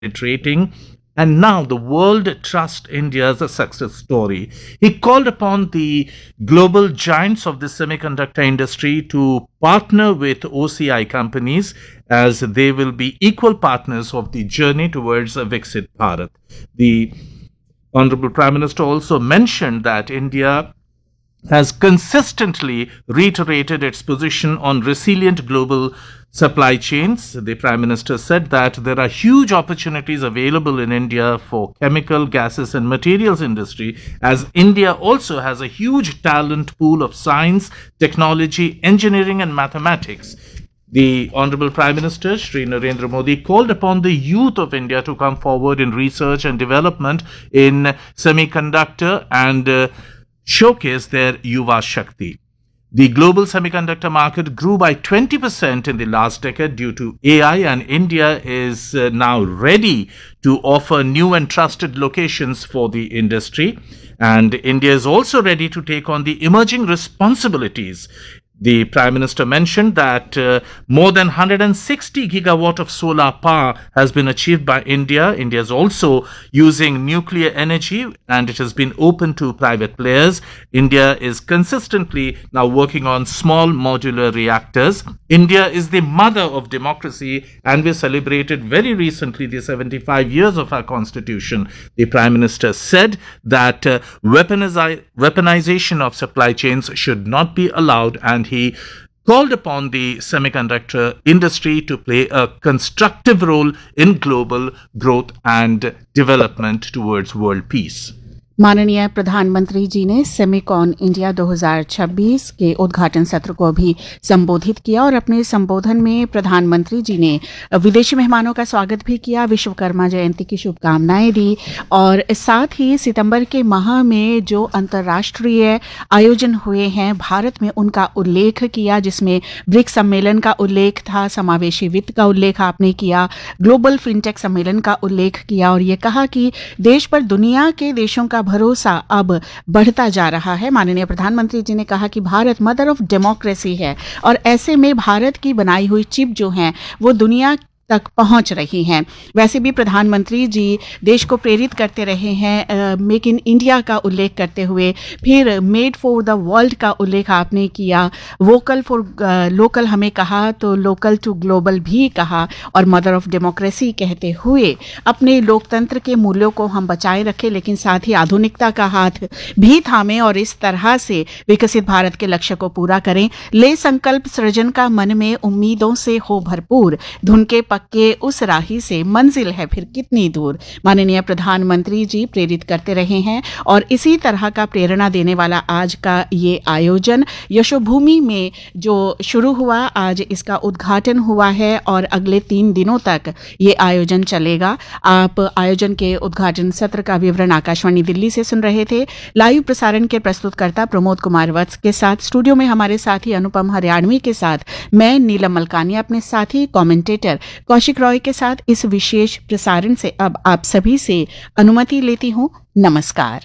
rating, and now the world trusts India as a success story. He called upon the global giants of the semiconductor industry to partner with OCI companies as they will be equal partners of the journey towards a Viksit Bharat. The Honorable Prime Minister also mentioned that India has consistently reiterated its position on resilient global supply chains. The Prime Minister said that there are huge opportunities available in India for chemical, gases and materials industry, as India also has a huge talent pool of science, technology, engineering and mathematics. The Honorable Prime Minister Shri Narendra Modi called upon the youth of India to come forward in research and development in semiconductor and showcase their Yuva Shakti. The global semiconductor market grew by 20% in the last decade due to AI, and India is now ready to offer new and trusted locations for the industry. And India is also ready to take on the emerging responsibilities. The Prime Minister mentioned that more than 160 gigawatt of solar power has been achieved by India. India is also using nuclear energy and it has been open to private players. India is consistently now working on small modular reactors. India is the mother of democracy and we celebrated very recently the 75 years of our constitution. The Prime Minister said that weaponization of supply chains should not be allowed, and he called upon the semiconductor industry to play a constructive role in global growth and development towards world peace. माननीय प्रधानमंत्री जी ने Semicon India 2026 के उद्घाटन सत्र को भी संबोधित किया और अपने संबोधन में प्रधानमंत्री जी ने विदेशी मेहमानों का स्वागत भी किया, विश्वकर्मा जयंती की शुभकामनाएं दी और साथ ही सितंबर के माह में जो अंतर्राष्ट्रीय आयोजन हुए हैं भारत में उनका उल्लेख किया, जिसमें ब्रिक्स सम्मेलन का उल्लेख था, समावेशी वित्त का उल्लेख आपने किया, ग्लोबल फिनटेक सम्मेलन का उल्लेख किया और ये कहा कि देश पर दुनिया के देशों का भरोसा अब बढ़ता जा रहा है। माननीय प्रधानमंत्री जी ने कहा कि भारत मदर ऑफ डेमोक्रेसी है और ऐसे में भारत की बनाई हुई चिप जो हैं वो दुनिया तक पहुंच रही हैं। वैसे भी प्रधानमंत्री जी देश को प्रेरित करते रहे हैं मेक इन इंडिया का उल्लेख करते हुए, फिर मेड फॉर द वर्ल्ड का उल्लेख आपने किया, वोकल फॉर लोकल हमें कहा तो लोकल टू ग्लोबल भी कहा और मदर ऑफ डेमोक्रेसी कहते हुए अपने लोकतंत्र के मूल्यों को हम बचाए रखें लेकिन साथ ही आधुनिकता का हाथ भी थामें और इस तरह से विकसित भारत के लक्ष्य को पूरा करें। ले संकल्प सृजन का मन में उम्मीदों से हो भरपूर, धुन के के उस राही से मंजिल है फिर कितनी दूर। माननीय प्रधानमंत्री जी प्रेरित करते रहे हैं और इसी तरह का प्रेरणा देने वाला आज का ये आयोजन यशोभूमि में जो शुरू हुआ, आज इसका उद्घाटन हुआ है और अगले 3 दिनों तक ये आयोजन चलेगा। आप आयोजन के उद्घाटन सत्र का विवरण आकाशवाणी दिल्ली से सुन रहे थे। लाइव प्रसारण के प्रस्तुतकर्ता प्रमोद कुमार वत्स के साथ स्टूडियो में हमारे साथी अनुपम हरियाणवी के साथ मैं नीलम मलकानी अपने साथी कमेंटेटर कौशिक रॉय के साथ इस विशेष प्रसारण से अब आप सभी से अनुमति लेती हूं। नमस्कार।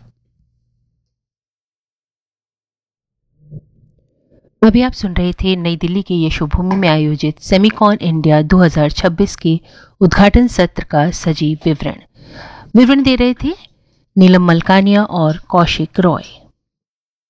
अभी आप सुन रहे थे नई दिल्ली के यशोभूमि में आयोजित सेमिकॉन इंडिया 2026 के उद्घाटन सत्र का सजीव विवरण दे रहे थे नीलम मलकानिया और कौशिक रॉय।